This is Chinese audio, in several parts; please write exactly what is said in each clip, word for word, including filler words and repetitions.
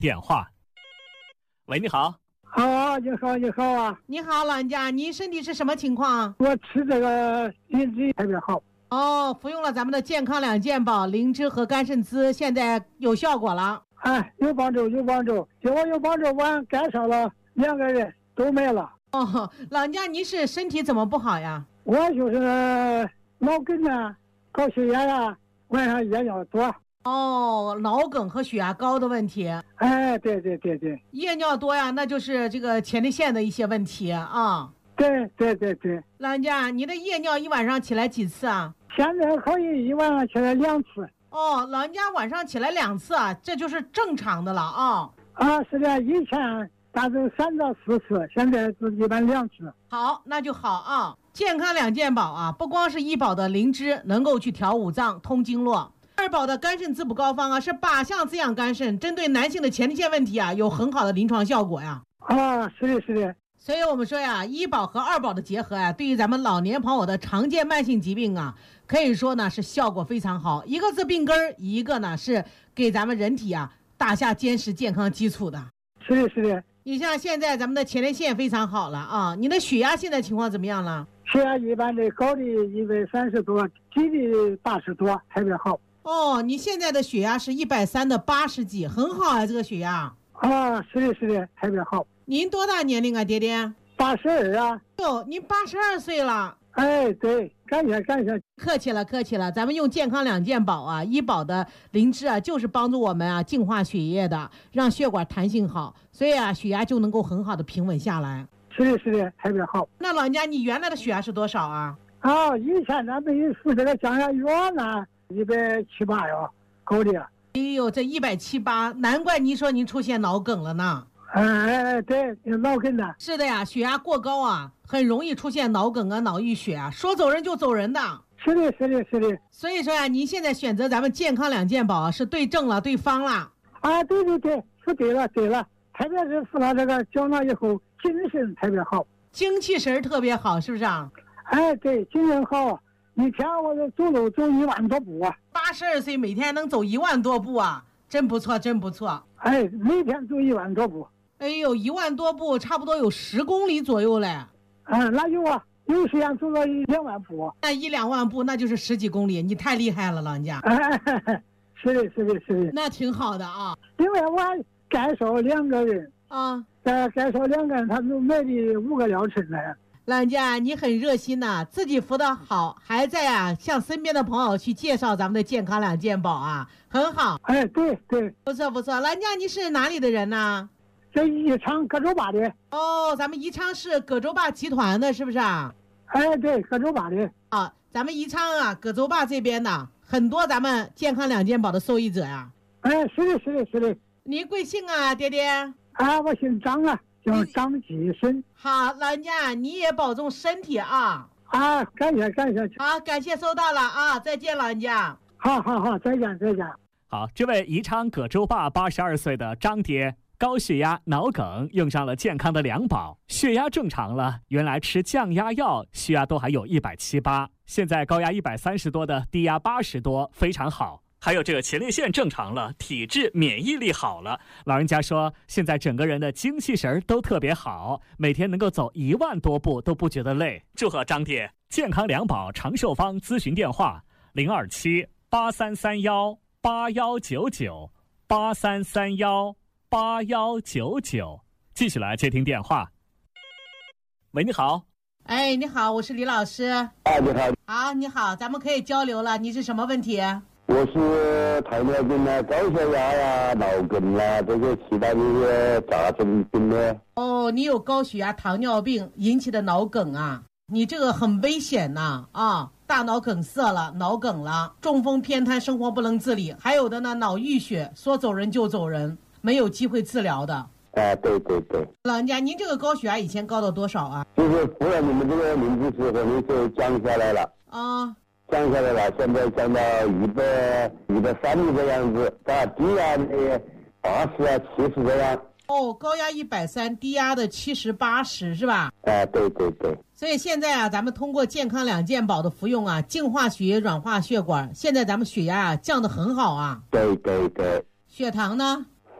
电话。喂，你好。 好，你好，你好啊！ 你好，老人家，您身体是什么情况？ 我吃这个灵芝特别好。 哦，服用了咱们的健康两件宝灵芝和甘肾滋，现在有效果了。 哎，有帮助，有帮助，结果有帮助，我干烧了，两个人都没了。 哦，老人家，您是身体怎么不好呀？ 我就是脑梗啊，高血压呀，晚上夜尿多。 哦，脑梗和血压高的问题。 哎，对对对对。 夜尿多呀，那就是这个前列腺的一些问题啊。 对对对对。 老人家，你的夜尿一晚上起来几次啊？ 现在可以一晚上起来两次。 哦，老人家晚上起来两次啊，这就是正常的了啊。 啊，是的，以前大概三到四次，现在是一般两次。 好，那就好啊。健康两件宝啊，不光是医保的灵芝能够去调五脏、通经络，二宝的肝肾滋补膏方啊，是靶向滋养肝肾，针对男性的前列腺问题啊，有很好的临床效果呀。 啊，是的，是的。 所以我们说呀，医保和二保的结合呀，对于咱们老年朋友的常见慢性疾病啊，可以说呢是效果非常好。一个是病根儿，一个呢是给咱们人体啊打下坚实健康基础的。 是的，是的。 你像现在咱们的前列腺非常好了啊，你的血压现在情况怎么样了？ 血压一般的，高的一百三十多，低的八十多，特别好。 哦，你现在的血压是一百三的八十几，很好啊，这个血压。 啊，是的，是的，特别好。 您多大年龄啊，爹爹？ 八十二啊。 哟，您八十二岁了。 哎，对，感谢感谢。 客气了，客气了。咱们用健康两件宝啊，医保的灵芝啊，就是帮助我们啊净化血液的，让血管弹性好，所以啊血压就能够很好的平稳下来。 是的，是的，特别好。 那老人家，你原来的血压是多少啊？ 啊，以前咱们有服这个降压药呢，一百七八呀，高的。 哎呦，这一百七八，难怪您说您出现脑梗了呢。 哎哎对，脑梗的。 是的呀，血压过高啊，很容易出现脑梗啊、脑溢血啊，说走人就走人的。 是的，是的，是的。 所以说呀、啊，您现在选择咱们健康两件宝是对症了、对方了。 啊，对对对，是对了，对了。特别是服了这个胶囊以后，精神特别好， 精气神特别好，是不是啊？ 哎，对，精神好。一天我就走路走一万多步啊！ 八十二岁每天能走一万多步啊，真不错，真不错。 哎，每天走一万多步。 哎呦，一万多步，差不多有十公里左右嘞。 嗯，那有啊，有时间走了一两万步。 那一两万步，那就是十几公里，你太厉害了，老人家。 哎，是的，是的，是的。 那挺好的啊。 因为我介绍两个人啊， 介介绍两个人，他们买的五个疗程来。 老人家，你很热心呐、啊，自己服的好，还在啊向身边的朋友去介绍咱们的健康两件宝啊，很好。 哎，对对， 不错不错。老人家，你是哪里的人呢？ 这宜昌葛洲坝的。 哦，咱们宜昌是葛洲坝集团的，是不是啊？ 哎，对，葛洲坝的。 啊，咱们宜昌啊，葛洲坝这边呢，很多咱们健康两件宝的受益者呀、 啊。哎，是的，是的，是的。 您贵姓啊，爹爹？ 啊，我姓张啊。叫张继生。 好，老人家你也保重身体啊！ 啊，感谢感谢。 好，感谢收到了啊！再见，老人家。 好好好，再见再见。 好，这位宜昌葛洲坝八十二岁的张爹，高血压、脑梗，用上了健康的两宝，血压正常了。原来吃降压药，血压都还有一百七八，现在高压一百三十多的，低压八十多，非常好。还有这个前列腺正常了，体质免疫力好了。老人家说，现在整个人的精气神都特别好，每天能够走一万多步都不觉得累。祝贺张爹！健康两宝长寿方咨询电话：零二七八三三幺八幺九九八三三幺八幺九九。继续来接听电话。喂，你好。 哎，你好，我是李老师。 啊，你好。 好，你好，咱们可以交流了。你是什么问题？ 我是糖尿病啊、高血压呀、脑梗啊，这个其他这些杂症病呢。 哦，你有高血压、糖尿病引起的脑梗啊，你这个很危险呐 啊, 啊，大脑梗塞了，脑梗了，中风偏瘫，生活不能自理，还有的呢脑溢血，说走人就走人，没有机会治疗的。 啊，对对对。 老人家，您这个高血压以前高到多少啊？ 就是服了你们这个灵芝之后，你就降下来了。 啊。 降下来了，现在降到一百一百三的这样子，啊，低压的八十啊、七十这样。 哦，高压一百三，低压的七十八十是吧？ 啊，对对对。 所以现在啊，咱们通过健康两件宝的服用啊，净化血液、软化血管，现在咱们血压啊降得很好啊。 对对对。 血糖呢？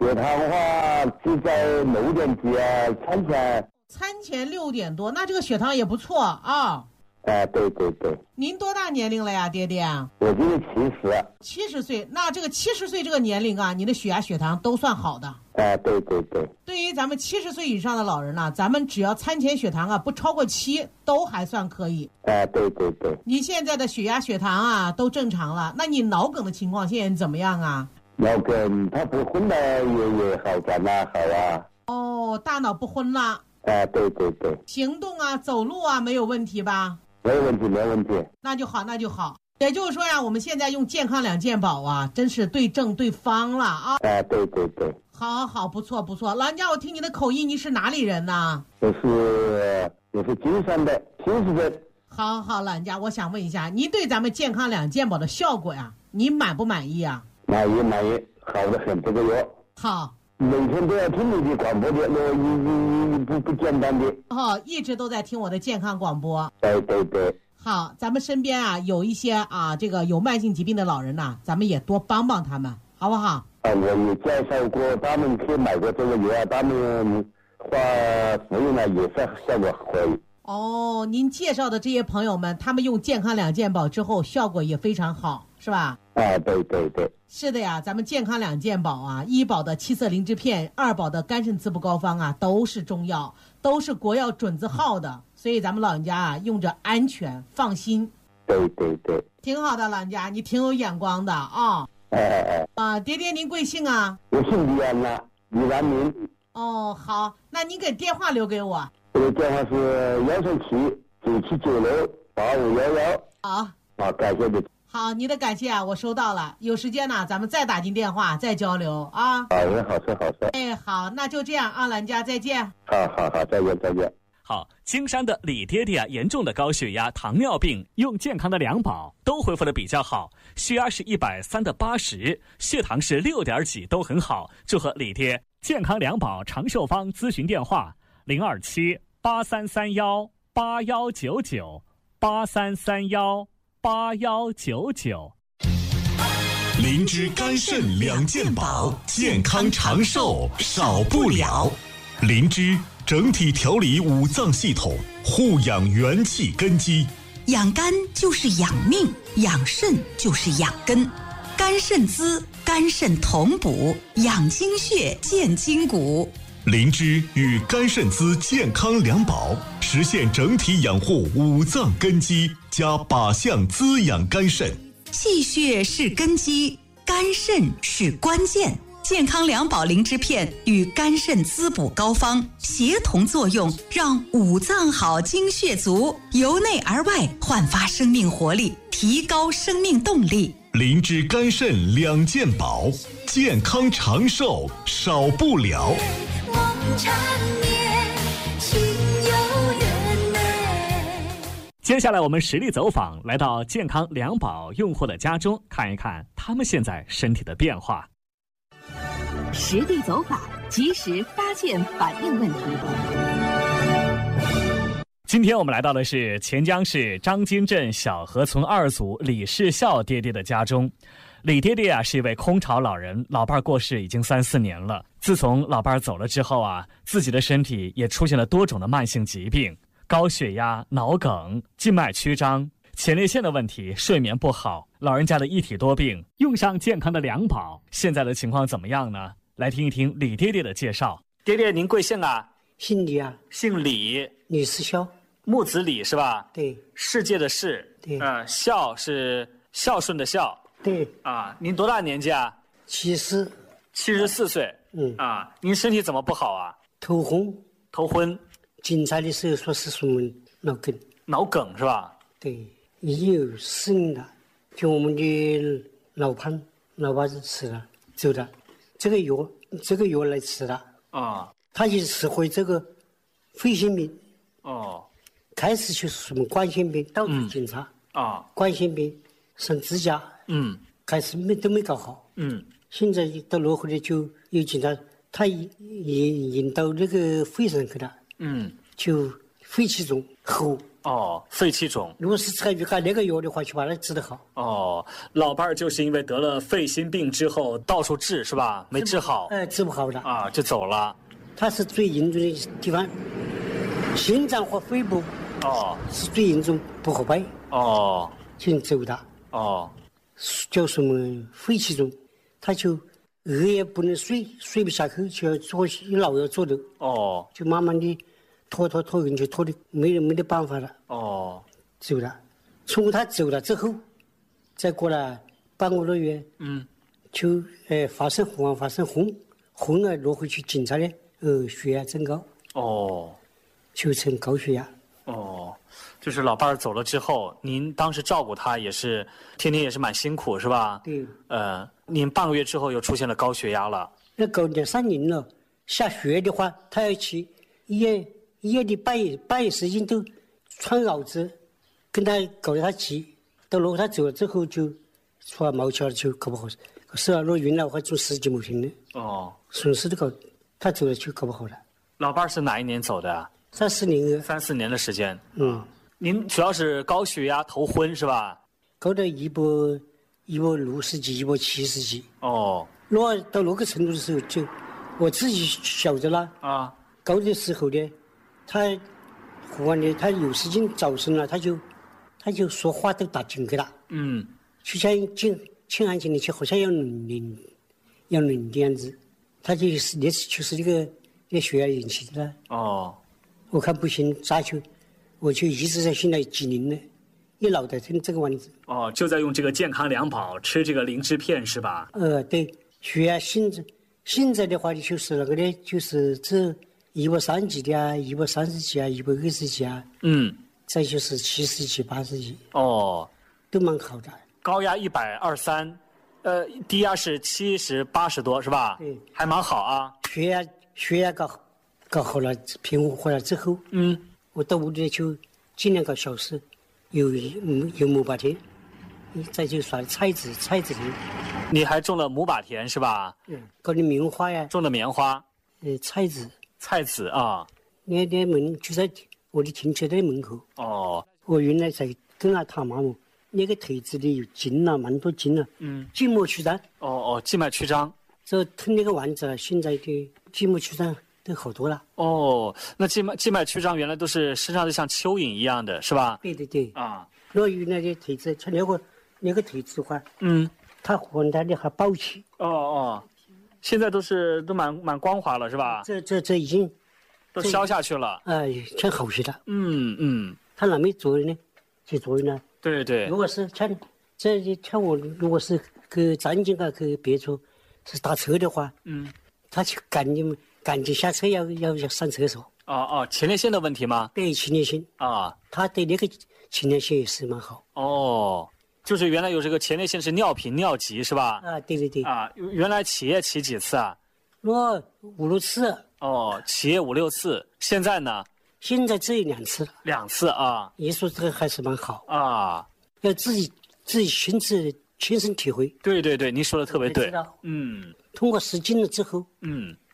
血糖的话就在六点几啊，餐前。 餐前六点多，那这个血糖也不错啊。 哎、呃，对对对。 您多大年龄了呀，爹爹？ 我今年七十。 七十岁，那这个七十岁这个年龄啊，你的血压、血糖都算好的。 哎、呃，对对对。 对于咱们七十岁以上的老人呢、啊，咱们只要餐前血糖啊不超过七，都还算可以。 哎、呃，对对对。 你现在的血压、血糖啊都正常了，那你脑梗的情况现在怎么样啊？ 脑梗，他不昏了也也好转了，好啊。 哦，大脑不昏了。 哎、呃，对对对。 行动啊，走路啊，没有问题吧？ 没有问题，没有问题。 那就好，那就好。也就是说呀，我们现在用健康两健保啊，真是对症对方了啊！ 哎、呃，对对对。 好，好，好，不错，不错。老人家，我听你的口音，你是哪里人呢？ 我是我是金山的新市镇。 好好，老人家，我想问一下，您对咱们健康两健保的效果呀，您满不满意啊？ 满意，满意，好的很，这个药。 好。 每天都要听你的广播的，我一一不不简单的。 哦，一直都在听我的健康广播。 对对对。 好，咱们身边啊有一些啊这个有慢性疾病的老人呐、啊，咱们也多帮帮他们，好不好？ 啊，我也介绍过他们去买过这个药，他们花服用了也是效果可以。 哦，您介绍的这些朋友们，他们用健康两健保之后，效果也非常好，是吧？ 啊，对对对。 是的呀，咱们健康两健保啊，医保的七色灵芝片，二保的肝肾滋补膏方啊，都是中药，都是国药准字号的，所以咱们老人家啊用着安全放心。 对对对。 挺好的，老人家，你挺有眼光的啊。 哎哎哎。 啊，爹爹您贵姓啊？ 我姓李安呐，李安民。 哦，好，那您给电话留给我。 我的电话是幺三七九七九六八五幺幺。 好。 好，感谢你。 好，你的感谢啊，我收到了。有时间呢，咱们再打进电话，再交流啊。 好的，好事好事。 哎，好，那就这样啊，老人家再见。 好好好，再见再见。 好，金山的李爹爹啊，严重的高血压、糖尿病，用健康的两宝都恢复的比较好，血压是一百三的八十，血糖是六点几，都很好。祝贺李爹！健康两宝长寿方咨询电话：零二七八三三幺八幺九九八三三幺八幺九九。 灵芝肝肾两健保，健康长寿少不了。灵芝整体调理五脏系统，护养元气根基。 养肝就是养命，养肾就是养根。肝肾滋，肝肾同补，养精血，健筋骨。 灵芝与肝肾滋健康两宝，实现整体养护五脏根基，加靶向滋养肝肾。 气血是根基，肝肾是关键。健康两宝灵芝片与肝肾滋补膏方协同作用，让五脏好、精血足，由内而外焕发生命活力，提高生命动力。 灵芝肝肾两健保，健康长寿少不了。 梦缠绵，情有缘内。 接下来我们实地走访，来到健康两宝用户的家中，看一看他们现在身体的变化。 实地走访，及时发现反映问题。 今天我们来到的是钱江市张金镇小河村二组李世孝爹爹的家中。李爹爹啊是一位空巢老人，老伴过世已经三四年了。自从老伴走了之后啊，自己的身体也出现了多种的慢性疾病，高血压、脑梗、静脉曲张、前列腺的问题，睡眠不好，老人家的一体多病，用上健康的两宝，现在的情况怎么样呢？来听一听李爹爹的介绍。爹爹，您贵姓啊？ 姓李啊。 姓李。 李世孝。 木子李是吧？ 对。 世界的世。 对。 呃，孝是孝顺的孝。 对。 啊，您多大年纪啊？ 七十。 七十四岁。 嗯。 啊，您身体怎么不好啊？ 头昏。 头昏。 检查的时候说是什么脑梗。 脑梗是吧？ 对，已经有四年了，就我们的老潘老爸子吃了走了，这个药这个药来吃了啊， 他就吃回这个肺腺病哦， 开始就是什么冠心病，到处检查、 嗯、啊， 冠心病上支架， 嗯， 开始没都没搞好， 嗯， 现在到落回来就有检查，他引引引到那个肺上去了， 嗯， 就肺气肿、喉哦，肺气肿。 如果是采取那个药的话，就把它治得好。 哦，老伴儿就是因为得了肺心病之后到处治是吧？没治好。 哎，治不好的啊，就走了。 他是最严重的地方，心脏和肺部哦是最严重不合拍。 哦， 就走的。 哦， 叫什么肺气肿，他就饿也不能睡，睡不下口，就要坐一老要坐的。 哦， 就慢慢的拖拖拖进去，拖的没没得办法了。 哦， 走了。从他走了之后，再过了半个多月， 嗯， 就呃发生红啊，发生红，红了落回去检查呢，呃血压增高。 哦， 就成高血压。 哦，就是老伴儿走了之后，您当时照顾他也是天天也是蛮辛苦是吧？ 对。 呃，您半个月之后又出现了高血压了。 那高点三年了，下雪的话，他要去医院，医院的半夜半夜时间都穿袄子，跟他搞得他急。到如果他走了之后就出来毛起了，就搞不好。是啊，如果原来的话就十几亩田的。 哦。 损失都搞，他走了就搞不好了。 老伴儿是哪一年走的？ 三四年。 三四年的时间。 嗯。 您主要是高血压头昏是吧？ 高到一百一百六十几，一百七十几。 哦。 如果到那个程度的时候，就我自己晓得啦。 啊。 高的时候呢，他忽然呢，他有时间早晨了，他就他就说话都打紧个了。 嗯。 就像轻轻安静的，就好像要冷要冷的样子。他就是那次就是那个那血压引起的。 哦。 我看不行，咋就我就一直在现在几年了，一脑袋疼这个样子。 哦，就在用这个健康两宝吃这个灵芝片是吧？ 呃，对，血压现在现在的话就是那个呢，就是这一百三几的啊，一百三十几啊，一百二十几啊。 嗯。 再就是七十几、八十几。 哦。 都蛮好的。 高压一百二三，呃，低压是七十八十多是吧？ 对。 还蛮好啊。 血压血压搞搞好了，平复回来之后， 嗯， 我到屋里就尽量搞小事，有有木把田，再就耍菜籽菜籽田。 你还种了木把田是吧？ 嗯，搞的棉花呀。 种的棉花。 呃，菜籽。 菜籽啊。 那那门就在我的停车的门口。 哦。 我原来在跟他谈嘛嘛，那个腿子里有筋了，蛮多筋了。 嗯。 静脉曲张。 哦哦，静脉曲张。 这吞那个丸子了，现在的静脉曲张都好多了。 哦，那静脉静脉曲张原来都是身上就像蚯蚓一样的，是吧？ 对对对。 啊。 若原来的腿子，像那个那个腿子的话， 嗯， 它浑它的还暴起。 哦哦，现在都是都蛮蛮光滑了，是吧？ 这这这已经都消下去了。 哎、呃，像好些了。 嗯嗯。 它哪没作用呢？就作用了。 对对。 如果是像这像我，如果是去张景啊去别处是打车的话， 嗯， 他就赶紧赶紧下车要要要上厕所。 哦哦，前列腺的问题吗？ 对，前列腺。 啊。 他对那个前列腺也是蛮好。 哦，就是原来有这个前列腺是尿频尿急是吧？ 啊，对对对。 啊，原来起夜起几次啊？ 我五六次。 哦，起夜五六次，现在呢？ 现在只有两次了。 两次啊。 也说这个还是蛮好啊， 要自己自己亲自亲身体会。 对对对，您说的特别对。 知道。 嗯。 通过实践了之后， 嗯，